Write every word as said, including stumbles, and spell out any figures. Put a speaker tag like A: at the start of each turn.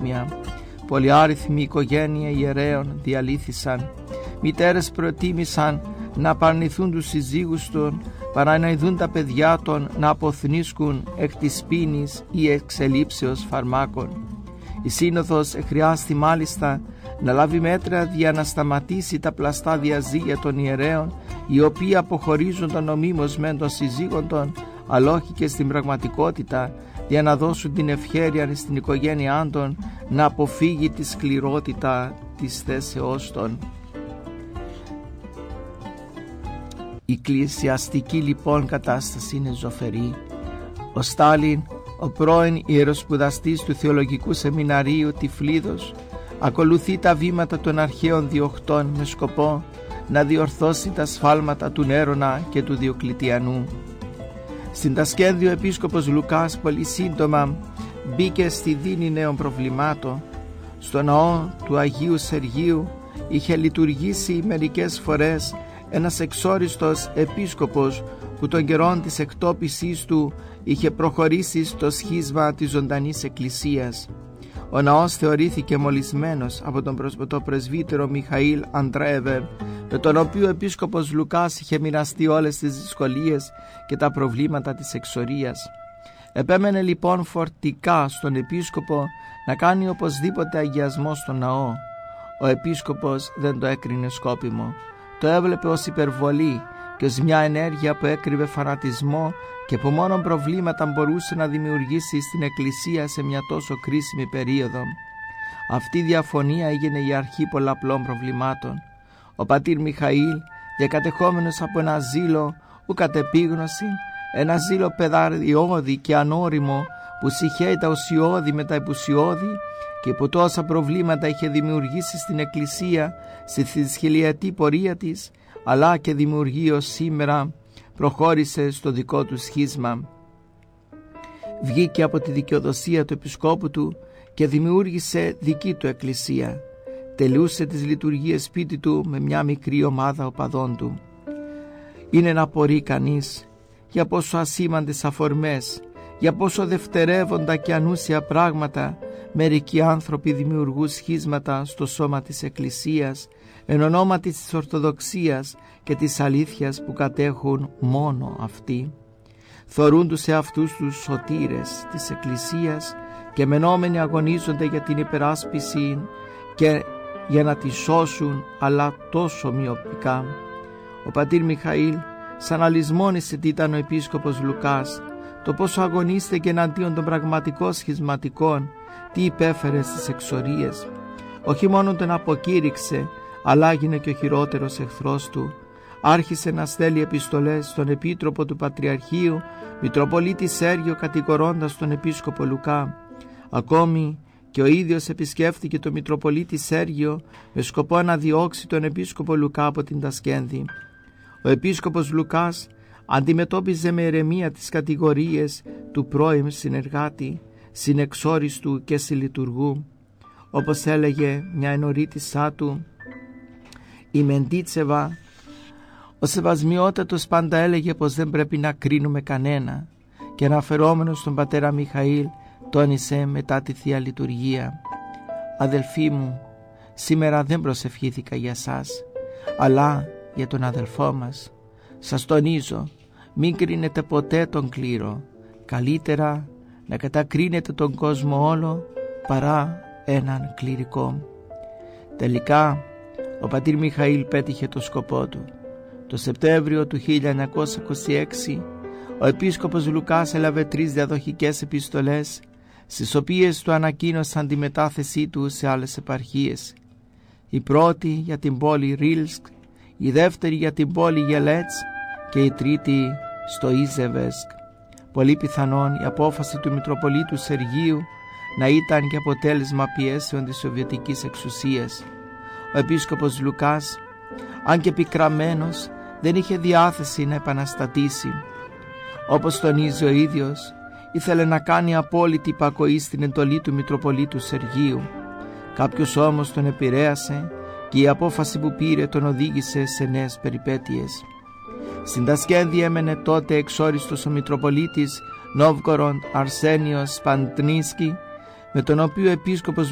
A: παγκόσμια. Πολυάριθμη οικογένεια ιερέων διαλύθησαν. Μητέρες προτίμησαν να απαρνηθούν τους συζύγους των παρά να ειδούν τα παιδιά των να αποθνίσκουν εκ της πίνης ή εξελίψεως φαρμάκων. Η Σύνοδος χρειάστη μάλιστα να λάβει μέτρα για να σταματήσει τα πλαστά διαζύγια των ιερέων, οι οποίοι αποχωρίζονταν νομίμως μεν των συζύγων των, αλλά όχι και στην πραγματικότητα, για να δώσουν την ευχέρεια στην οικογένειά των να αποφύγει τη σκληρότητα της θέσεώς των. Η εκκλησιαστική λοιπόν κατάσταση είναι ζωφερή. Ο Στάλιν, ο πρώην ιεροσπουδαστής του Θεολογικού Σεμιναρίου Τυφλίδος, ακολουθεί τα βήματα των αρχαίων διοχτών με σκοπό να διορθώσει τα σφάλματα του Νέρονα και του Διοκλητιανού. Στην Τασκένδη ο επίσκοπος Λουκάς πολύ σύντομα μπήκε στη δίνη νέων προβλημάτων. Στο ναό του Αγίου Σεργίου είχε λειτουργήσει μερικές φορές ένας εξόριστος επίσκοπος που τον καιρόν της εκτόπισής του είχε προχωρήσει στο σχίσμα της ζωντανής εκκλησίας. Ο ναός θεωρήθηκε μολυσμένος από τον το πρεσβύτερο Μιχαήλ Αντρέβε, με τον οποίο ο επίσκοπος Λουκάς είχε μοιραστεί όλες τις δυσκολίες και τα προβλήματα της εξορίας. Επέμενε λοιπόν φορτικά στον επίσκοπο να κάνει οπωσδήποτε αγιασμό στο ναό. Ο επίσκοπος δεν το έκρινε σκόπιμο. Το έβλεπε ως υπερβολή και ως μια ενέργεια που έκρυβε φανατισμό και που μόνο προβλήματα μπορούσε να δημιουργήσει στην Εκκλησία σε μια τόσο κρίσιμη περίοδο. Αυτή η διαφωνία έγινε η αρχή πολλαπλών προβλημάτων. Ο πατήρ Μιχαήλ, διακατεχόμενος από ένα ζήλο ου κατεπίγνωση, ένα ζήλο πεδαριώδη και ανώριμο που συχαίει τα ουσιώδη με τα επουσιώδη και που τόσα προβλήματα είχε δημιουργήσει στην Εκκλησία στη θρησκευτική πορεία της, αλλά και δημιουργεί ως σήμερα, προχώρησε στο δικό του σχίσμα. Βγήκε από τη δικαιοδοσία του επισκόπου του και δημιούργησε δική του εκκλησία. Τελούσε τις λειτουργίες σπίτι του με μια μικρή ομάδα οπαδών του. Είναι να απορεί κανείς για πόσο ασήμαντες αφορμές, για πόσο δευτερεύοντα και ανούσια πράγματα μερικοί άνθρωποι δημιουργούν σχίσματα στο σώμα της Εκκλησίας εν ονόματι της Ορθοδοξίας και της αλήθειας που κατέχουν μόνο αυτοί. Θωρούν τους εαυτούς τους σωτήρες της Εκκλησίας και μενόμενοι αγωνίζονται για την υπεράσπιση και για να τη σώσουν, αλλά τόσο μειοπικά. Ο πατήρ Μιχαήλ σαν αλυσμόνισε τι ήταν ο επίσκοπος Λουκάς, το πόσο αγωνίστηκε εναντίον των πραγματικών σχισματικών, τι υπέφερε στις εξορίες. Όχι μόνο τον αποκήρυξε, αλλά έγινε και ο χειρότερος εχθρός του. Άρχισε να στέλνει επιστολές στον επίτροπο του Πατριαρχείου, Μητροπολίτη Σέργιο, κατηγορώντας τον επίσκοπο Λουκά. Ακόμη και ο ίδιος επισκέφθηκε τον Μητροπολίτη Σέργιο με σκοπό να διώξει τον επίσκοπο Λουκά από την Τασκένδη. Ο επίσκοπος Λουκάς αντιμετώπιζε με ηρεμία τις κατηγορίες του πρώην συνεργάτη, συνεξόριστου και συλλειτουργού. Όπως έλεγε μια ενορίτησά του, η Μεντίτσεβα, ο Σεβασμιότατος πάντα έλεγε πως δεν πρέπει να κρίνουμε κανένα, και αναφερόμενος στον πατέρα Μιχαήλ τόνισε μετά τη Θεία Λειτουργία: «Αδελφοί μου, σήμερα δεν προσευχήθηκα για σας, αλλά για τον αδελφό μας. Σας τονίζω, μην κρίνετε ποτέ τον κλήρο. Καλύτερα να κατακρίνετε τον κόσμο όλο παρά έναν κληρικό». Τελικά ο πατήρ Μιχαήλ πέτυχε το σκοπό του. Το Σεπτέμβριο του χίλια εννιακόσια είκοσι έξι ο επίσκοπος Λουκάς έλαβε τρεις διαδοχικές επιστολές, στις οποίες του ανακοίνωσαν τη μετάθεσή του σε άλλες επαρχίες. Η πρώτη για την πόλη Ρίλσκ, η δεύτερη για την πόλη Γελέτς και η τρίτη στο Ιζεβέσκ. Πολύ πιθανόν η απόφαση του Μητροπολίτου Σεργίου να ήταν και αποτέλεσμα πιέσεων της Σοβιετικής εξουσίας. Ο επίσκοπος Λουκάς, αν και πικραμένος, δεν είχε διάθεση να επαναστατήσει. Όπως τονίζει ο ίδιος, ήθελε να κάνει απόλυτη υπακοή στην εντολή του Μητροπολίτου Σεργίου. Κάποιος όμως τον επηρέασε και η απόφαση που πήρε τον οδήγησε σε νέες περιπέτειες. Στην Τασκένδη έμενε τότε εξόριστος ο Μητροπολίτης Νόβγκοροντ Αρσένιος Σπαντνίσκι, με τον οποίο ο επίσκοπος